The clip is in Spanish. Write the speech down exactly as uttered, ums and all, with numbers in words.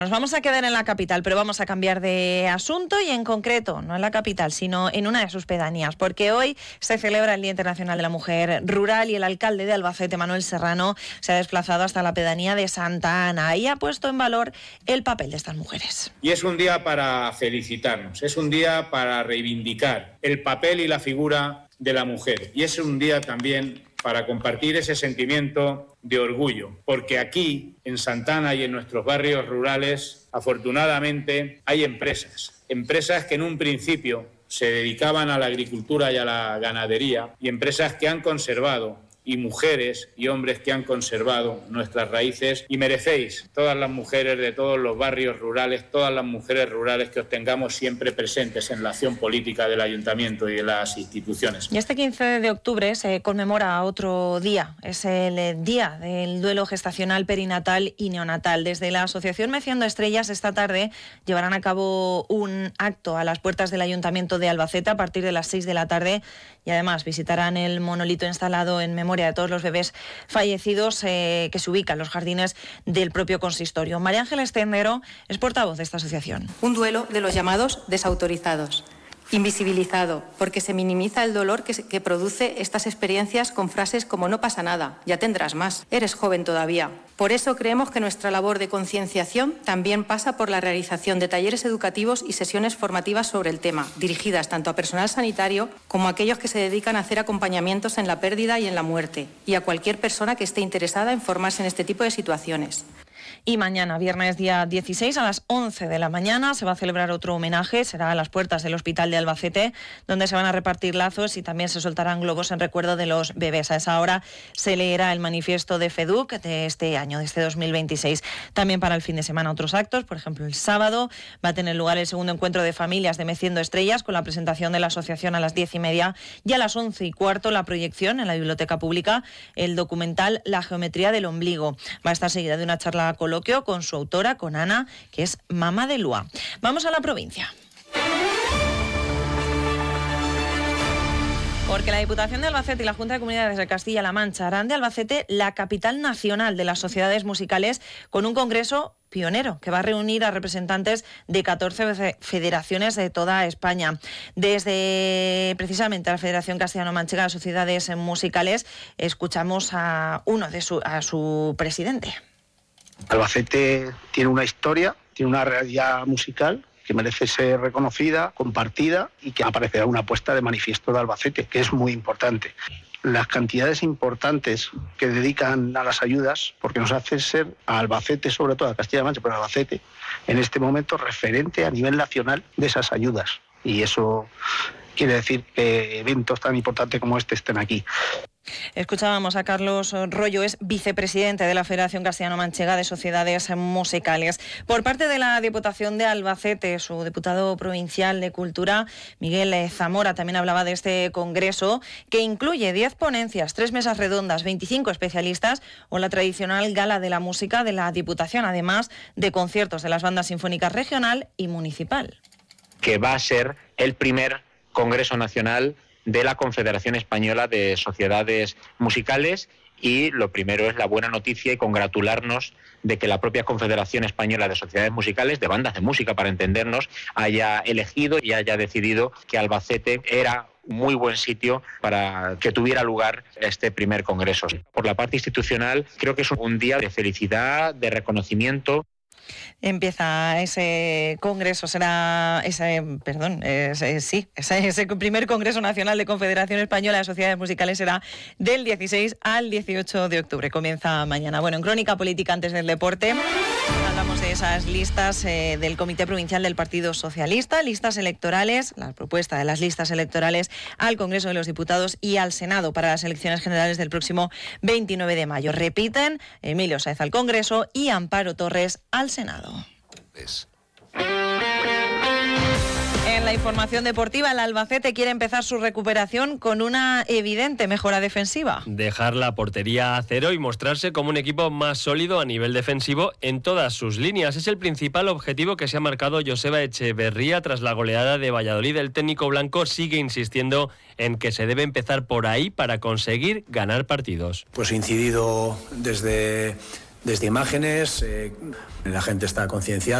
Nos vamos a quedar en la capital, pero vamos a cambiar de asunto y en concreto, no en la capital, sino en una de sus pedanías, porque hoy se celebra el Día Internacional de la Mujer Rural y el alcalde de Albacete, Manuel Serrano, se ha desplazado hasta la pedanía de Santa Ana y ha puesto en valor el papel de estas mujeres. Y es un día para felicitarnos, es un día para reivindicar el papel y la figura de la mujer, y es un día también para compartir ese sentimiento de orgullo, porque aquí, en Santa Ana y en nuestros barrios rurales, afortunadamente hay empresas, empresas que en un principio se dedicaban a la agricultura y a la ganadería, y empresas que han conservado, y mujeres y hombres que han conservado nuestras raíces, y merecéis, todas las mujeres de todos los barrios rurales, todas las mujeres rurales, que os tengamos siempre presentes en la acción política del Ayuntamiento y de las instituciones. Y este quince de octubre se conmemora otro día, es el Día del Duelo Gestacional, Perinatal y Neonatal. Desde la Asociación Meciendo Estrellas esta tarde llevarán a cabo un acto a las puertas del Ayuntamiento de Albacete a partir de las seis de la tarde y además visitarán el monolito instalado en memoria de todos los bebés fallecidos eh, que se ubica en los jardines del propio consistorio. María Ángeles Tendero es portavoz de esta asociación. Un duelo de los llamados desautorizados, invisibilizado, porque se minimiza el dolor que, que produce estas experiencias con frases como no pasa nada, ya tendrás más, eres joven todavía. Por eso creemos que nuestra labor de concienciación también pasa por la realización de talleres educativos y sesiones formativas sobre el tema, dirigidas tanto a personal sanitario como a aquellos que se dedican a hacer acompañamientos en la pérdida y en la muerte, y a cualquier persona que esté interesada en formarse en este tipo de situaciones. Y mañana, viernes día dieciséis, a las once de la mañana, se va a celebrar otro homenaje. Será a las puertas del Hospital de Albacete, donde se van a repartir lazos y también se soltarán globos en recuerdo de los bebés. A esa hora se leerá el manifiesto de FEDUC de este año, de este dos mil veintiséis. También para el fin de semana otros actos. Por ejemplo, el sábado va a tener lugar el segundo encuentro de familias de Meciendo Estrellas, con la presentación de la asociación a las diez y media, y a las once y cuarto la proyección en la Biblioteca Pública, el documental La Geometría del Ombligo. Va a estar seguida de una charla coloquio con su autora, con Ana, que es mamá de Lua. Vamos a la provincia. Porque la Diputación de Albacete y la Junta de Comunidades de Castilla-La Mancha harán de Albacete la capital nacional de las sociedades musicales, con un congreso pionero que va a reunir a representantes de catorce federaciones de toda España. Desde precisamente la Federación Castellano-Manchega de Sociedades Musicales escuchamos a uno de su, a su presidente. Albacete tiene una historia, tiene una realidad musical que merece ser reconocida, compartida, y que aparecerá una puesta de manifiesto de Albacete, que es muy importante. Las cantidades importantes que dedican a las ayudas, porque nos hace ser a Albacete, sobre todo a Castilla-La Mancha, pero a Albacete, en este momento referente a nivel nacional de esas ayudas. Y eso quiere decir que eventos tan importantes como este estén aquí. Escuchábamos a Carlos Rollo, es vicepresidente de la Federación Castellano-Manchega de Sociedades Musicales. Por parte de la Diputación de Albacete, su diputado provincial de Cultura, Miguel Zamora, también hablaba de este congreso, que incluye diez ponencias, tres mesas redondas, veinticinco especialistas o la tradicional gala de la música de la Diputación, además de conciertos de las bandas sinfónicas regional y municipal. Que va a ser el primer Congreso Nacional de la Confederación Española de Sociedades Musicales, y lo primero es la buena noticia y congratularnos de que la propia Confederación Española de Sociedades Musicales, de bandas de música para entendernos, haya elegido y haya decidido que Albacete era un muy buen sitio para que tuviera lugar este primer congreso. Por la parte institucional, creo que es un día de felicidad, de reconocimiento. Empieza ese congreso, será ese, perdón, ese, sí, ese, ese primer Congreso Nacional de Confederación Española de Sociedades Musicales será del dieciséis al dieciocho de octubre, comienza mañana. Bueno, en Crónica Política, antes del deporte, hablamos de esas listas eh, del Comité Provincial del Partido Socialista, listas electorales, la propuesta de las listas electorales al Congreso de los Diputados y al Senado para las elecciones generales del próximo veintinueve de mayo. Repiten Emilio Sáez al Congreso y Amparo Torres al Senado. Es. En la información deportiva, el Albacete quiere empezar su recuperación con una evidente mejora defensiva. Dejar la portería a cero y mostrarse como un equipo más sólido a nivel defensivo en todas sus líneas. Es el principal objetivo que se ha marcado Joseba Echeverría tras la goleada de Valladolid. El técnico blanco sigue insistiendo en que se debe empezar por ahí para conseguir ganar partidos. Pues he incidido desde desde imágenes, eh, la gente está concienciada.